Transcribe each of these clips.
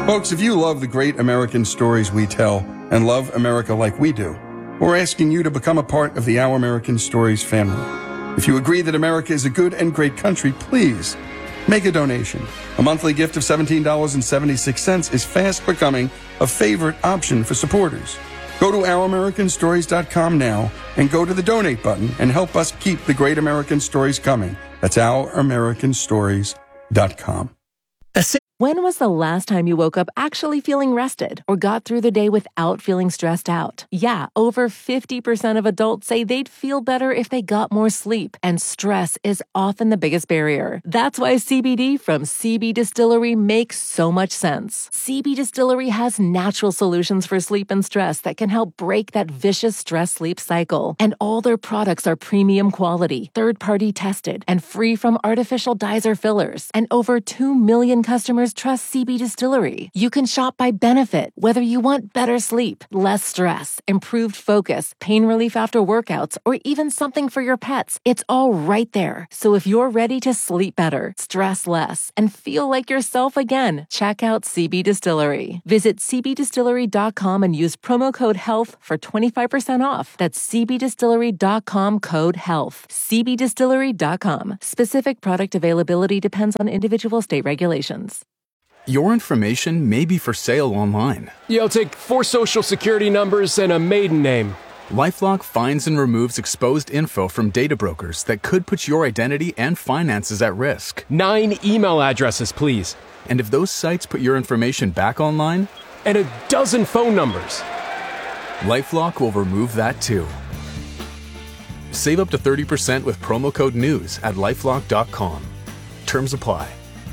Folks, if you love the great American stories we tell and love America like we do, we're asking you to become a part of the Our American Stories family. If you agree that America is a good and great country, please make a donation. A monthly gift of $17.76 is fast becoming a favorite option for supporters. Go to OurAmericanStories.com now and go to the donate button and help us keep the great American stories coming. That's OurAmericanStories.com. When was the last time you woke up actually feeling rested or got through the day without feeling stressed out? Yeah, over 50% of adults say they'd feel better if they got more sleep, and stress is often the biggest barrier. That's why CBD from CB Distillery makes so much sense. CB Distillery has natural solutions for sleep and stress that can help break that vicious stress-sleep cycle. And all their products are premium quality, third-party tested, and free from artificial dyes or fillers. And over 2 million customers trust CB Distillery. You can shop by benefit, whether you want better sleep, less stress, improved focus, pain relief after workouts, or even something for your pets. It's all right there. So if you're ready to sleep better, stress less, and feel like yourself again, check out CB Distillery. Visit cbdistillery.com and use promo code HEALTH for 25% off. That's cbdistillery.com code HEALTH. cbdistillery.com. Specific product availability depends on individual state regulations. Your information may be for sale online. Yeah, I'll take 4 social security numbers and a maiden name. LifeLock finds and removes exposed info from data brokers that could put your identity and finances at risk. 9 email addresses, please. And if those sites put your information back online? And a dozen phone numbers. LifeLock will remove that too. Save up to 30% with promo code NEWS at LifeLock.com. Terms apply.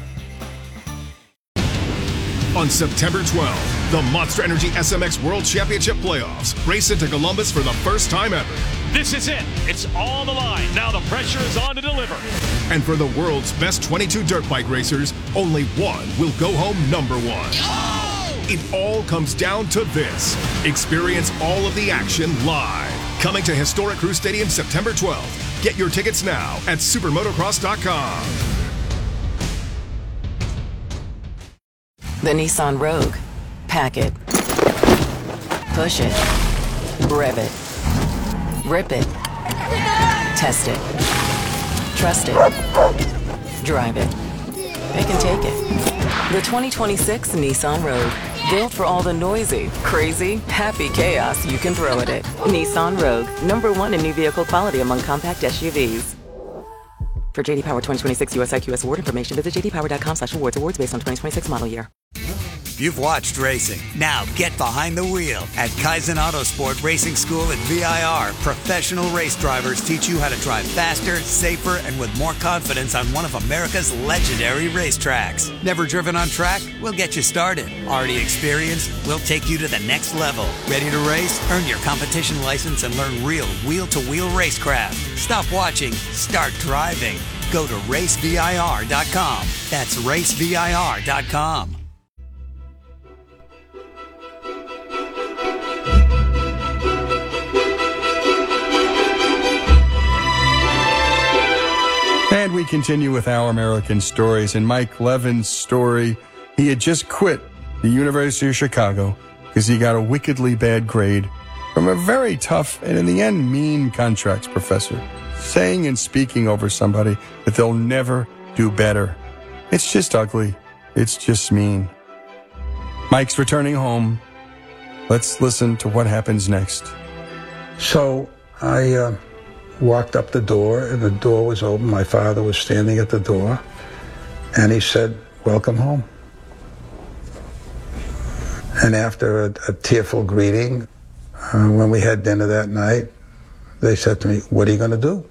On September 12th, the Monster Energy SMX World Championship Playoffs race into Columbus for the first time ever. This is it. It's all on the line. Now the pressure is on to deliver. And for the world's best 22 dirt bike racers, only one will go home number one. Oh! It all comes down to this. Experience all of the action live. Coming to historic Crew Stadium September 12th. Get your tickets now at supermotocross.com. The Nissan Rogue. Pack it. Push it. Rev it. Rip it. Test it. Trust it. Drive it. They can take it. The 2026 Nissan Rogue. Built for all the noisy, crazy, happy chaos you can throw at it. Nissan Rogue. #1 in new vehicle quality among compact SUVs. For JD Power 2026 US IQS award information, visit jdpower.com/awards. Awards based on 2026 model year. You've watched racing. Now get behind the wheel. At Kaizen Autosport Racing School at VIR, professional race drivers teach you how to drive faster, safer, and with more confidence on one of America's legendary racetracks. Never driven on track? We'll get you started. Already experienced? We'll take you to the next level. Ready to race? Earn your competition license and learn real wheel-to-wheel racecraft. Stop watching. Start driving. Go to racevir.com. That's racevir.com. And we continue with Our American Stories. And Mike Levin's story, he had just quit the University of Chicago because he got a wickedly bad grade from a very tough and in the end mean contracts professor, saying and speaking over somebody that they'll never do better. It's just ugly. It's just mean. Mike's returning home. Let's listen to what happens next. So I walked up the door, and the door was open. My father was standing at the door, and he said, "Welcome home." And after a tearful greeting, when we had dinner that night, they said to me, "What are you going to do?"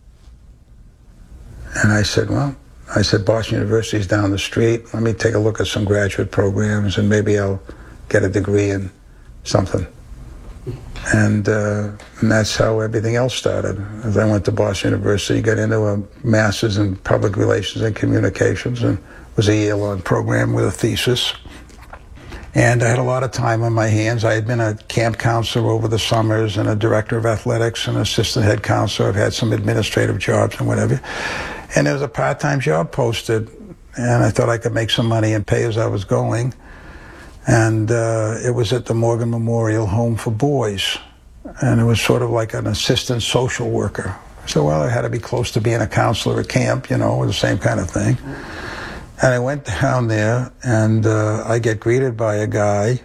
And I said, Boston University's down the street. Let me take a look at some graduate programs, and maybe I'll get a degree in something. And that's how everything else started. As I went to Boston University, got into a master's in public relations and communications, and was a year-long program with a thesis. And I had a lot of time on my hands. I had been a camp counselor over the summers and a director of athletics and assistant head counselor. I've had some administrative jobs and whatever. And there was a part-time job posted, and I thought I could make some money and pay as I was going. And it was at the Morgan Memorial Home for Boys. And it was sort of like an assistant social worker. So, well, I had to be close to being a counselor at camp, you know, the same kind of thing. And I went down there, and I get greeted by a guy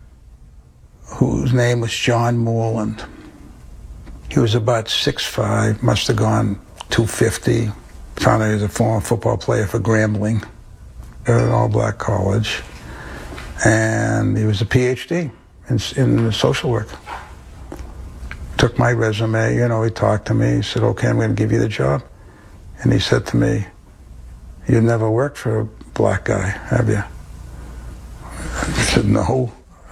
whose name was John Moreland. He was about 6'5", must have gone 250. Found out he was a former football player for Grambling at an all-black college. And he was a PhD in social work. Took my resume, you know, he talked to me. He said, okay, I'm going to give you the job. And he said to me, you've never worked for a black guy, have you? I said, no.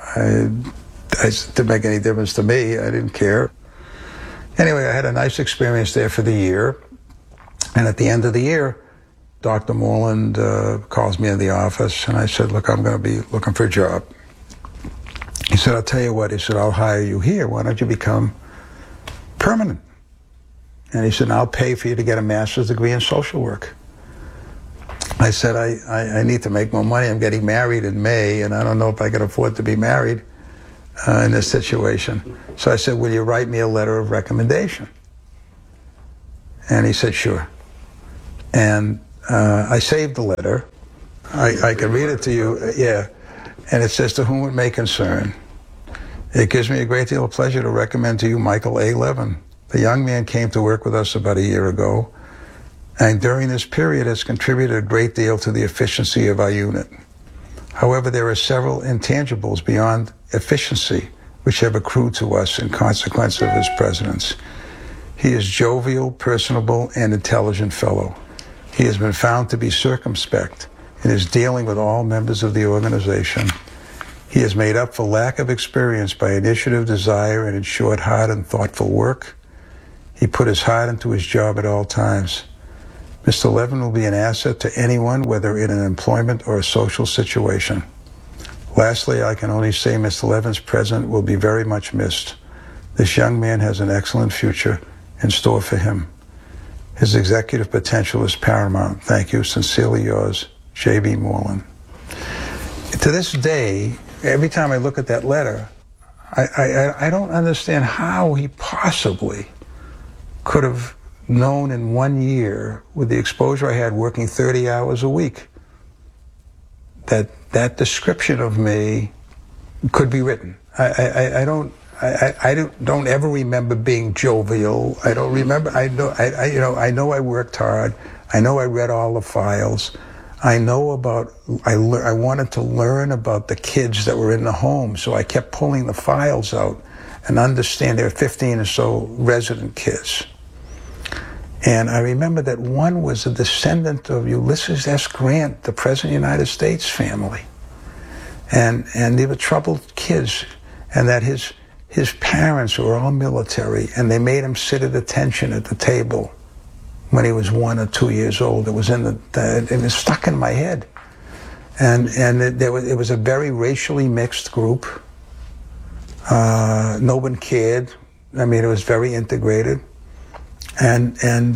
It didn't make any difference to me. I didn't care. Anyway, I had a nice experience there for the year. And at the end of the year, Dr. Moreland calls me in the office, and I said, look, I'm going to be looking for a job. He said, I'll tell you what. He said, I'll hire you here. Why don't you become permanent? And he said, I'll pay for you to get a master's degree in social work. I said, I need to make more money. I'm getting married in May, and I don't know if I can afford to be married in this situation. So I said, will you write me a letter of recommendation? And he said, sure. And I saved the letter. I can read it to you. Yeah. And it says, to whom it may concern, it gives me a great deal of pleasure to recommend to you Michael A. Levin. The young man came to work with us about a year ago, and during this period has contributed a great deal to the efficiency of our unit. However, there are several intangibles beyond efficiency which have accrued to us in consequence of his presence. He is jovial, personable, and intelligent fellow. He has been found to be circumspect in his dealing with all members of the organization. He has made up for lack of experience by initiative, desire, and in short, hard and thoughtful work. He put his heart into his job at all times. Mr. Levin will be an asset to anyone, whether in an employment or a social situation. Lastly, I can only say Mr. Levin's presence will be very much missed. This young man has an excellent future in store for him. His executive potential is paramount. Thank you. Sincerely yours, J.B. Moreland. To this day, every time I look at that letter, I don't understand how he possibly could have known in 1 year, with the exposure I had working 30 hours a week, that description of me could be written. I don't ever remember being jovial. I don't remember. I know I worked hard. I know I read all the files. I know about. I wanted to learn about the kids that were in the home, so I kept pulling the files out and understand there were 15 or so resident kids. And I remember that one was a descendant of Ulysses S. Grant, the President of the United States family. And they were troubled kids, and that his parents were all military, and they made him sit at attention at the table when he was 1 or 2 years old. It was it was stuck in my head. And it was a very racially mixed group. No one cared. I mean, it was very integrated. And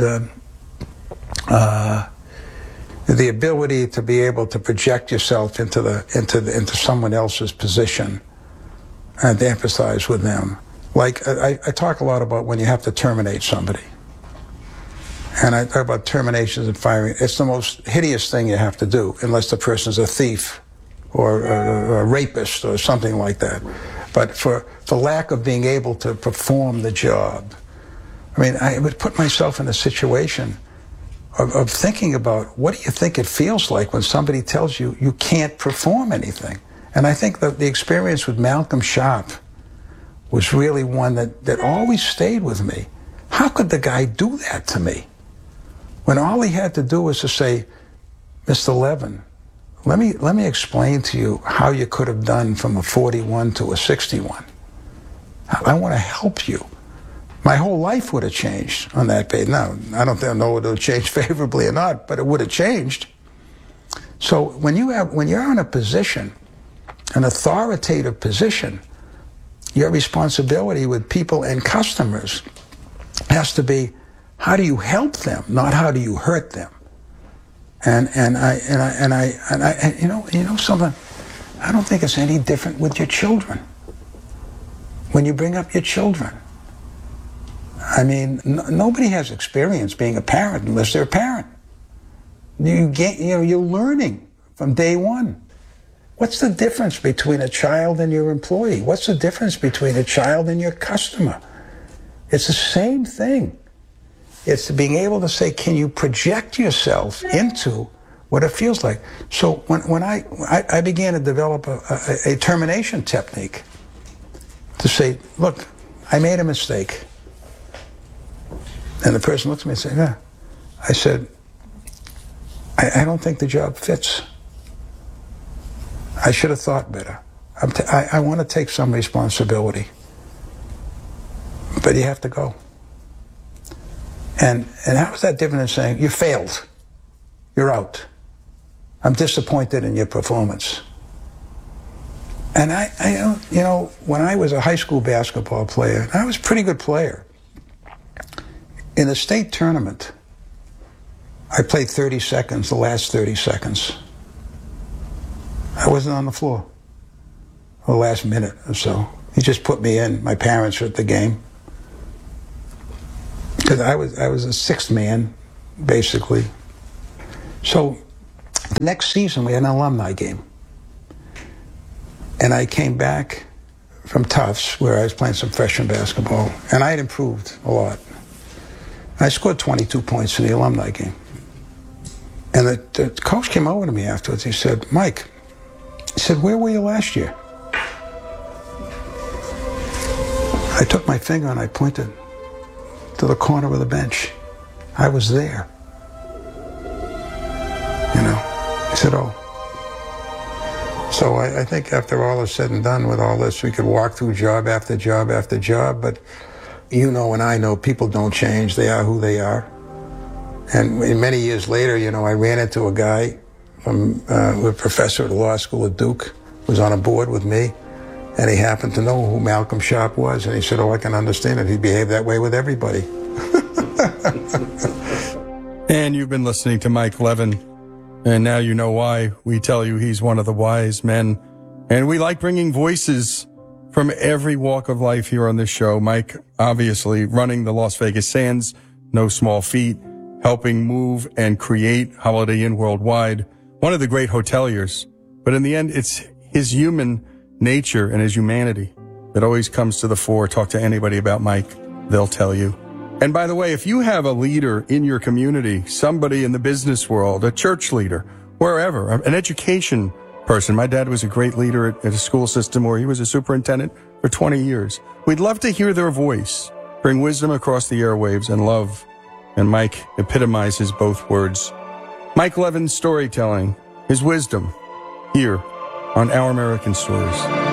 the ability to be able to project yourself into someone else's position and to empathize with them. Like I talk a lot about when you have to terminate somebody, and I talk about terminations and firing. It's the most hideous thing you have to do, unless the person's a thief or a rapist or something like that. But for lack of being able to perform the job. I mean, I would put myself in a situation of thinking about, what do you think it feels like when somebody tells you you can't perform anything? And I think that the experience with Malcolm Sharp was really one that always stayed with me. How could the guy do that to me? When all he had to do was to say, Mr. Levin, let me explain to you how you could have done from a 41 to a 61. I want to help you. My whole life would have changed on that page. Now, I don't know whether it would change favorably or not, but it would have changed. So when you're in a position, an authoritative position, your responsibility with people and customers has to be, how do you help them, not how do you hurt them? And I you know something, I don't think it's any different with your children. When you bring up your children. I mean, nobody has experience being a parent unless they're a parent. You're learning from day one. What's the difference between a child and your employee? What's the difference between a child and your customer? It's the same thing. It's being able to say, can you project yourself into what it feels like? So when I began to develop a termination technique to say, look, I made a mistake. And the person looks at me and says, yeah. I said, I don't think the job fits. I should have thought better. I want to take some responsibility. But you have to go. And how is that different than saying, you failed. You're out. I'm disappointed in your performance. And when I was a high school basketball player, and I was a pretty good player, in the state tournament, I played 30 seconds, the last 30 seconds. I wasn't on the floor the last minute or so. He just put me in. My parents were at the game. Because I was a sixth man, basically. So the next season, we had an alumni game. And I came back from Tufts, where I was playing some freshman basketball, and I had improved a lot. I scored 22 points in the alumni game. And the coach came over to me afterwards. He said, Mike, he said, where were you last year? I took my finger and I pointed to the corner of the bench. I was there. He said, oh. So I think after all is said and done with all this, we could walk through job after job after job, but you know and I know people don't change. They are who they are. And many years later, I ran into a guy a professor at the law school at Duke, was on a board with me, and he happened to know who Malcolm Sharp was, and he said, oh, I can understand it. He behaved that way with everybody. And you've been listening to Mike Levin, and now you know why we tell you he's one of the wise men. And we like bringing voices from every walk of life here on this show. Mike, obviously, running the Las Vegas Sands, no small feat, helping move and create Holiday Inn worldwide, one of the great hoteliers. But in the end, it's his human nature and his humanity that always comes to the fore. Talk to anybody about Mike, they'll tell you. And by the way, if you have a leader in your community, somebody in the business world, a church leader, wherever, an education person. My dad was a great leader at a school system where he was a superintendent for 20 years. We'd love to hear their voice, bring wisdom across the airwaves and love. And Mike epitomizes both words. Mike Levin's storytelling, his wisdom, here on Our American Stories.